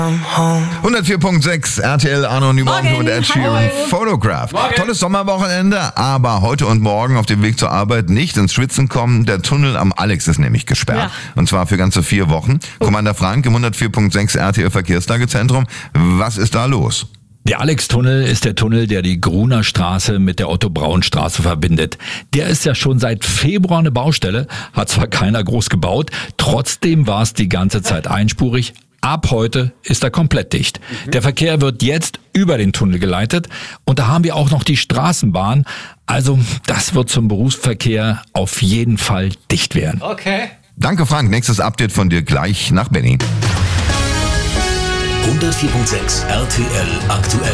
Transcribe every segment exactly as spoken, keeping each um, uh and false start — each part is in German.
hundertvier Komma sechs R T L Arno Nümanke und Ed Sheeran Photograph. Morgen. Tolles Sommerwochenende, aber heute und morgen auf dem Weg zur Arbeit nicht ins Schwitzen kommen. Der Tunnel am Alex ist nämlich gesperrt. Ja. Und zwar für ganze vier Wochen. Oh. Commander Frank im hundertvier Komma sechs R T L Verkehrslagezentrum. Was ist da los? Der Alex-Tunnel ist der Tunnel, der die Gruner Straße mit der Otto-Braun-Straße verbindet. Der ist ja schon seit Februar eine Baustelle, hat zwar keiner groß gebaut, trotzdem war es die ganze Zeit einspurig. Ab heute ist er komplett dicht. Mhm. Der Verkehr wird jetzt über den Tunnel geleitet und da haben wir auch noch die Straßenbahn. Also das wird zum Berufsverkehr auf jeden Fall dicht werden. Okay. Danke Frank, nächstes Update von dir gleich nach Benny. hundertvier Komma sechs R T L aktuell.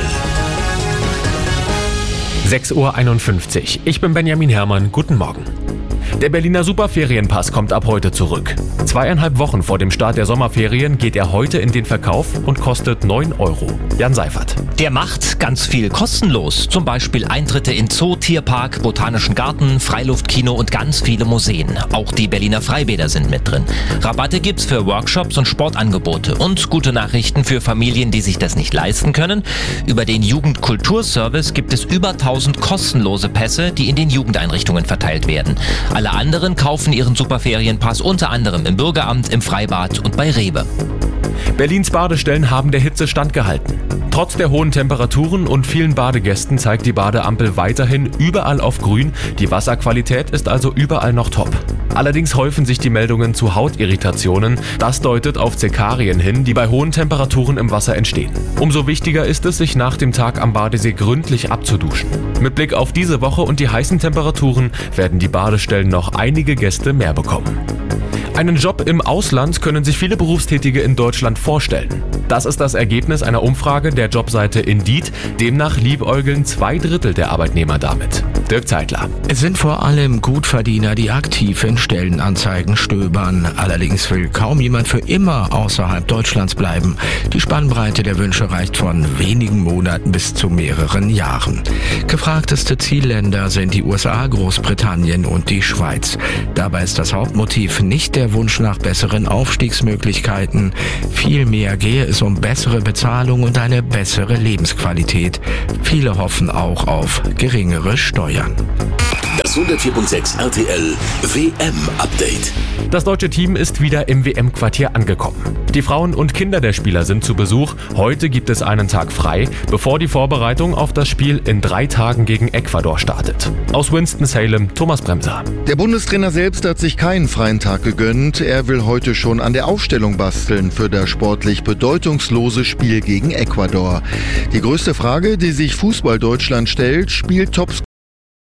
sechs Uhr einundfünfzig. Ich bin Benjamin Herrmann. Guten Morgen. Der Berliner Superferienpass kommt ab heute zurück. Zweieinhalb Wochen vor dem Start der Sommerferien geht er heute in den Verkauf und kostet neun Euro. Jan Seifert. Der macht ganz viel kostenlos. Zum Beispiel Eintritte in Zoo, Tierpark, Botanischen Garten, Freiluftkino und ganz viele Museen. Auch die Berliner Freibäder sind mit drin. Rabatte gibt's für Workshops und Sportangebote. Und gute Nachrichten für Familien, die sich das nicht leisten können. Über den Jugendkulturservice gibt es über tausend kostenlose Pässe, die in den Jugendeinrichtungen verteilt werden. Alle anderen kaufen ihren Superferienpass unter anderem im Bürgeramt, im Freibad und bei Rewe. Berlins Badestellen haben der Hitze standgehalten. Trotz der hohen Temperaturen und vielen Badegästen zeigt die Badeampel weiterhin überall auf grün. Die Wasserqualität ist also überall noch top. Allerdings häufen sich die Meldungen zu Hautirritationen. Das deutet auf Zekarien hin, die bei hohen Temperaturen im Wasser entstehen. Umso wichtiger ist es, sich nach dem Tag am Badesee gründlich abzuduschen. Mit Blick auf diese Woche und die heißen Temperaturen werden die Badestellen noch einige Gäste mehr bekommen. Einen Job im Ausland können sich viele Berufstätige in Deutschland vorstellen. Das ist das Ergebnis einer Umfrage der Jobseite Indeed. Demnach liebäugeln zwei Drittel der Arbeitnehmer damit. Dirk Zeitler. Es sind vor allem Gutverdiener, die aktiv in Stellenanzeigen stöbern. Allerdings will kaum jemand für immer außerhalb Deutschlands bleiben. Die Spannbreite der Wünsche reicht von wenigen Monaten bis zu mehreren Jahren. Gefragteste Zielländer sind die U S A, Großbritannien und die Schweiz. Dabei ist das Hauptmotiv nicht der Wunsch nach besseren Aufstiegsmöglichkeiten. Vielmehr gehe es um bessere Bezahlung und eine bessere Lebensqualität. Viele hoffen auch auf geringere Steuern. Das hundertvier Komma sechs R T L W M-Update. Das deutsche Team ist wieder im W M-Quartier angekommen. Die Frauen und Kinder der Spieler sind zu Besuch. Heute gibt es einen Tag frei, bevor die Vorbereitung auf das Spiel in drei Tagen gegen Ecuador startet. Aus Winston-Salem, Thomas Bremser. Der Bundestrainer selbst hat sich keinen freien Tag gegönnt. Er will heute schon an der Aufstellung basteln für das sportlich bedeutungslose Spiel gegen Ecuador. Die größte Frage, die sich Fußball Deutschland stellt, spielt Top